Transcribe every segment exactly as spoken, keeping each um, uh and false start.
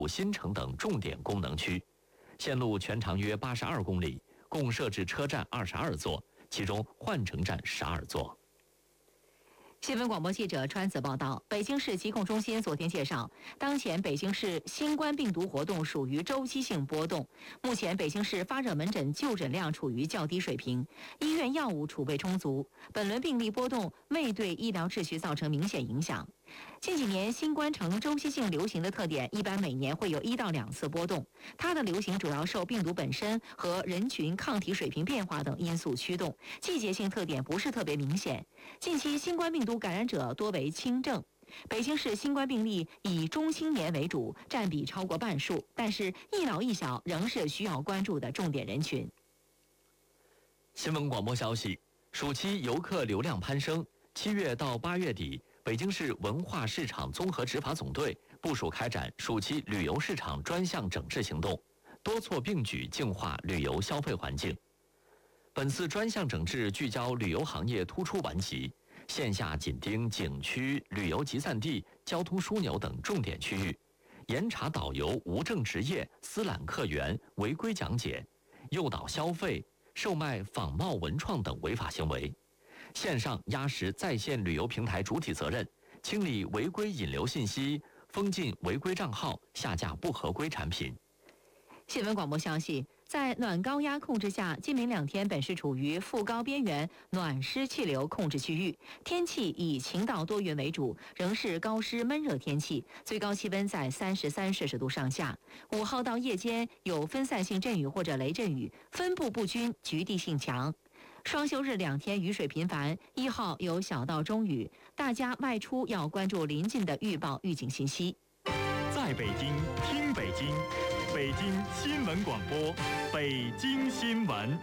新城等重点功能区。线路全长约八十二公里，共设置车站二十二座，其中换乘站十二座。 新闻广播记者川子报道，北京市疾控中心昨天介绍，当前北京市新冠病毒活动属于周期性波动，目前北京市发热门诊就诊量处于较低水平，医院药物储备充足，本轮病例波动未对医疗秩序造成明显影响。近几年新冠呈周期性流行的特点，一般每年会有一到两次波动，它的流行主要受病毒本身和人群抗体水平变化等因素驱动，季节性特点不是特别明显。近期新冠病毒感染者多为轻症，北京市新冠病例以中青年为主，占比超过半数，但是一老一小仍是需要关注的重点人群。 新闻广播消息，暑期游客流量攀升，七月到八月底，北京市文化市场综合执法总队部署开展暑期旅游市场专项整治行动，多措并举净化旅游消费环境。本次专项整治聚焦旅游行业突出顽疾，线下紧盯景区、旅游集散地、交通枢纽等重点区域，严查导游无证执业、私揽客源、违规讲解、诱导消费、售卖仿冒文创等违法行为。线上压实在线旅游平台主体责任，清理违规引流信息，封禁违规账号，下架不合规产品。 新闻广播消息，在暖高压控制下，今明两天本市处于副高边缘暖湿气流控制区域，天气以晴到多云为主，仍是高湿闷热天气，最高气温在三十三摄氏度上下。午后到夜间有分散性阵雨或者雷阵雨，分布不均，局地性强。双休日两天雨水频繁，一号有小到中雨，大家外出要关注临近的预报预警信息。 在北京听北京，北京新闻广播，北京新闻。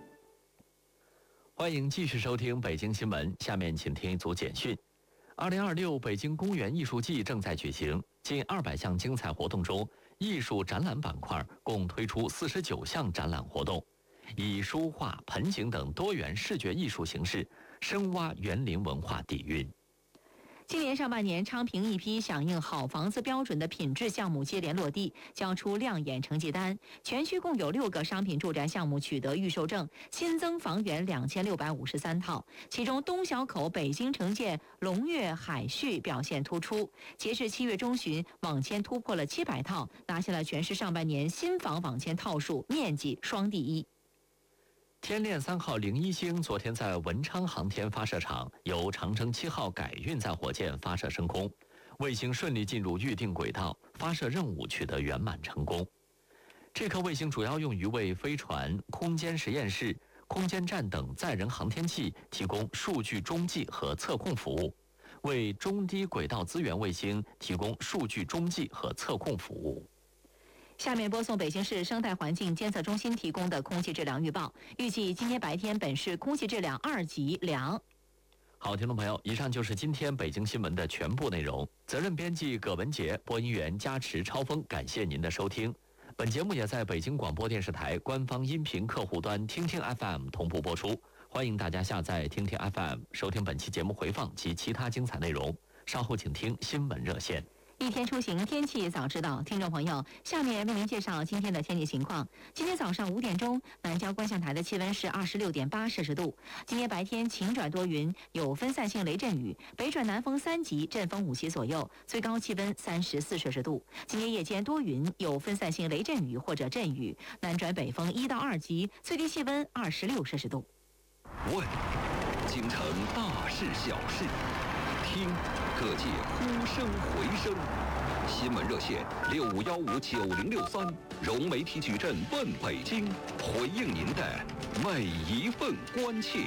欢迎继续收听北京新闻，下面请听一组简讯。二零二六北京公园艺术季正在举行，近二百项精彩活动中，艺术展览板块共推出四十九项展览活动，以书画、盆景等多元视觉艺术形式深挖园林文化底蕴。 今年上半年，昌平一批响应好房子标准的品质项目接连落地，交出亮眼成绩单。全区共有六个商品住宅项目取得预售证，新增房源两千六百五十三套。其中，东小口北京城建龙悦海旭表现突出，截至七月中旬，网签突破了七百套，拿下了全市上半年新房网签套数、面积双第一。 天链三号零一星昨天在文昌航天发射场由长征七号改运载火箭发射升空，卫星顺利进入预定轨道，发射任务取得圆满成功。这颗卫星主要用于为飞船、空间实验室、空间站等载人航天器提供数据中继和测控服务，为中低轨道资源卫星提供数据中继和测控服务。 下面播送北京市生态环境监测中心提供的空气质量预报，预计今天白天本市空气质量二级良。 好，听众朋友，以上就是今天北京新闻的全部内容。责任编辑葛文杰，播音员加持超峰，感谢您的收听。本节目也在北京广播电视台官方音频客户端听听 F M 同步播出，欢迎大家下载听听 F M 收听本期节目回放及其他精彩内容。稍后请听新闻热线。 一天出行，天气早知道。听众朋友，下面为您介绍今天的天气情况。今天早上五点钟，南郊观象台的气温是二十六点八摄氏度。今天白天晴转多云，有分散性雷阵雨，北转南风三级，阵风五级左右，最高气温三十四摄氏度。今天夜间多云，有分散性雷阵雨或者阵雨，南转北风一到二级，最低气温二十六摄氏度。 问，京城大事小事，听各界呼声回声。新闻热线六五幺五九零六三，融媒体矩阵问北京，回应您的每一份关切。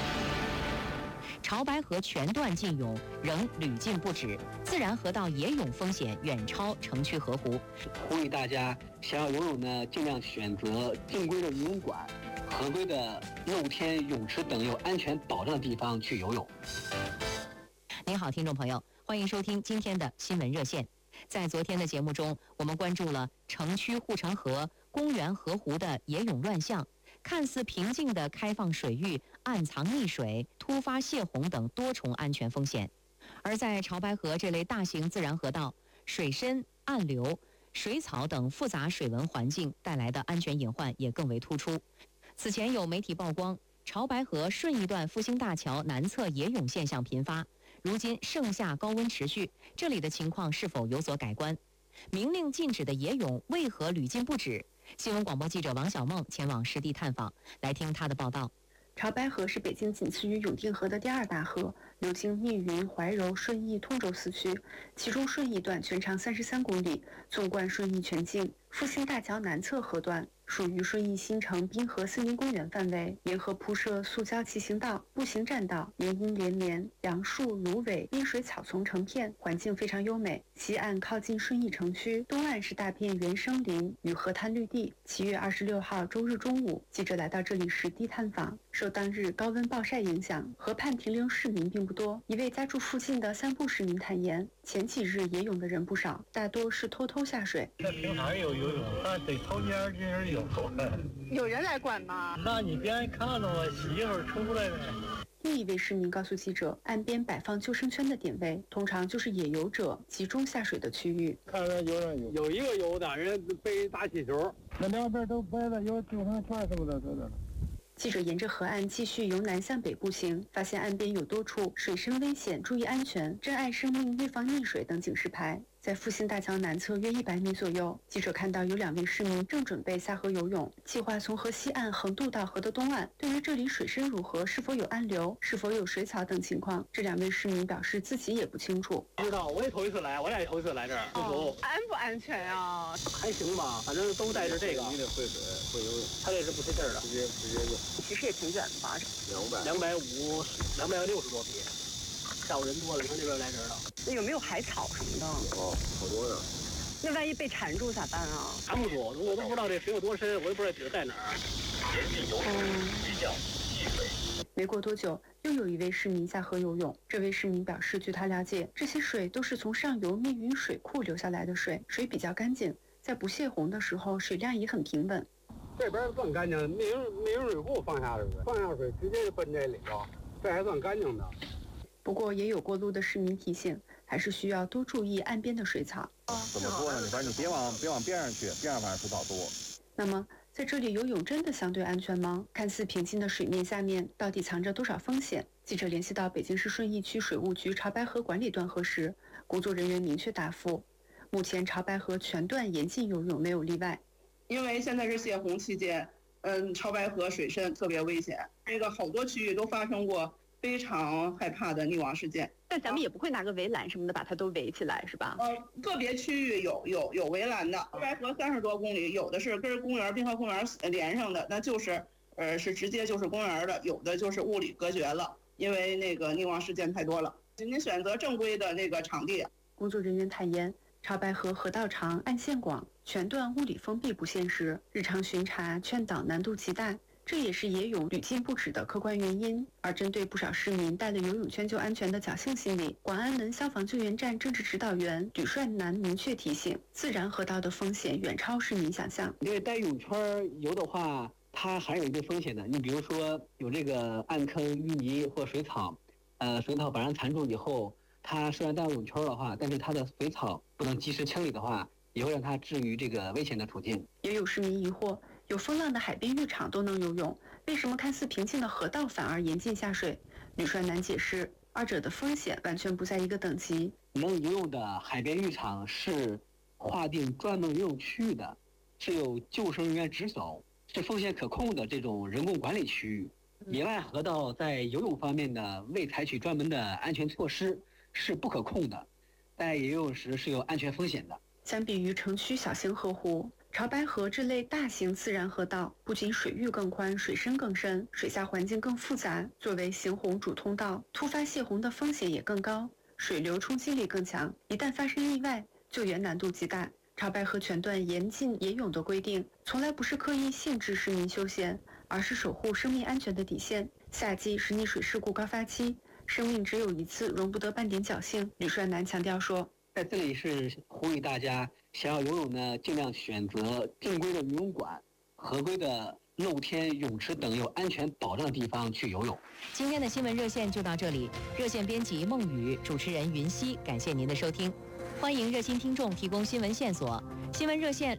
潮白河全段禁泳仍屡禁不止，自然河道野泳风险远超城区河湖。 呼吁大家想要游泳呢，尽量选择正规的游泳馆、合规的露天泳池等有安全保障的地方去游泳。 您好，听众朋友，欢迎收听今天的新闻热线。在昨天的节目中，我们关注了城区护城河、公园河湖的野泳乱象，看似平静的开放水域暗藏溺水、突发泄洪等多重安全风险。而在潮白河这类大型自然河道，水深暗流水草等复杂水文环境带来的安全隐患也更为突出。此前有媒体曝光，潮白河顺义段复兴大桥南侧野涌现象频发，如今盛夏高温持续，这里的情况是否有所改观？明令禁止的野涌为何屡禁不止？新闻广播记者王小梦前往实地探访，来听她的报道。 潮白河是北京仅次于永定河的第二大河，流经密云、怀柔、顺义、通州四区，其中顺义段全长三十三公里，纵贯顺义全境。复兴大桥南侧河段属于顺义新城滨河森林公园范围，沿河铺设塑胶骑行道、步行栈道，林荫连绵，杨树、芦苇、滨水草丛成片，环境非常优美。西岸靠近顺义城区，东岸是大片原生林与河滩绿地。七月二十六号周日中午，记者来到这里实地探访。受当日高温暴晒影响，河畔停留市民并不多。一位家住附近的散步市民坦言，前几日野泳的人不少，大多是偷偷下水。 那平常有游泳，但得头间进人有。 有人来管吗？ 那你别看着我媳妇出来呗。 另一位市民告诉记者，岸边摆放救生圈的点位，通常就是野游者集中下水的区域。 看着有人有，有一个游的人背大气球，那两边都摆了有救生圈什么的，在这。 记者沿着河岸继续由南向北步行，发现岸边有多处水深危险，注意安全、珍爱生命、预防溺水等警示牌。在复兴大桥南侧约一百米左右，记者看到有两位市民正准备下河游泳，计划从河西岸横渡到河的东岸。对于这里水深如何、是否有暗流、是否有水草等情况，这两位市民表示自己也不清楚。 不知道，我也头一次来，我俩也头一次来这儿，不熟、哦。 安不安全啊？ 还行吧，反正都带着这个。你得会水，会游泳。他这是不费劲儿的，直接直接用。 其实也挺远的吧？ 两百两百五两百六十多米。下午人多了，从这边来人了。 那有没有海草什么的？ 有，好多呀。 那万一被缠住咋办啊？ 缠不住，我都不知道这水有多深，我也不知道底儿在哪儿。严禁游泳，睡觉、戏水。 没过多久，又有一位市民下河游泳。这位市民表示，据他了解，这些水都是从上游密云水库流下来的水，水比较干净，在不泄洪的时候，水量也很平稳。 这边更干净，密云密云水库放下的水，放下水直接就奔这里头，这还算干净的。 不过，也有过路的市民提醒，还是需要多注意岸边的水草。 怎么说呢？反正你别往别往边上去，边上反正水草多。 那么，在这里游泳真的相对安全吗？看似平静的水面下面，到底藏着多少风险？记者联系到北京市顺义区水务局潮白河管理段河时，工作人员明确答复：目前潮白河全段严禁游泳，没有例外。 因为现在是泄洪期间，嗯，潮白河水深特别危险，这个好多区域都发生过非常害怕的溺亡事件。 但咱们也不会拿个围栏什么的把它都围起来，是吧？ 呃，个别区域有有有围栏的，潮白河三十多公里，有的是跟公园滨河公园连上的，那就是呃是直接就是公园的，有的就是物理隔绝了，因为那个溺亡事件太多了。您选择正规的那个场地。 工作人员坦言，潮白河河道长、岸线广，全段物理封闭不现实，日常巡查劝导难度极大。这也是野泳屡禁不止的客观原因。而针对不少市民带了游泳圈就安全的侥幸心理，广安门消防救援站政治指导员吕帅南明确提醒，自然河道的风险远超市民想象。 因为带泳圈游的话，它还有一个风险的。你比如说有这个暗坑、淤泥或水草，呃，水草把人缠住以后，它虽然带泳圈的话，但是它的水草不能及时清理的话，也会让它置于这个危险的处境。 也有市民疑惑，有风浪的海滨浴场都能游泳，为什么看似平静的河道反而严禁下水？吕帅南解释，二者的风险完全不在一个等级。 能游泳的海边浴场是划定专门游泳区域的，是有救生人员值守，是风险可控的这种人工管理区域。野外河道在游泳方面呢，未采取专门的安全措施，是不可控的，在游泳时是有安全风险的。 相比于城区小型河湖，潮白河这类大型自然河道不仅水域更宽、水深更深，水下环境更复杂，作为行洪主通道，突发泄洪的风险也更高，水流冲击力更强，一旦发生意外，救援难度极大。潮白河全段严禁野泳的规定，从来不是刻意限制市民休闲，而是守护生命安全的底线。夏季是溺水事故高发期，生命只有一次，容不得半点侥幸。吕帅南强调说， 在这里是呼吁大家，想要游泳呢，尽量选择正规的游泳馆、合规的露天泳池等有安全保障的地方去游泳。 今天的新闻热线就到这里，热线编辑孟宇，主持人云溪，感谢您的收听。 欢迎热心听众提供新闻线索，新闻热线。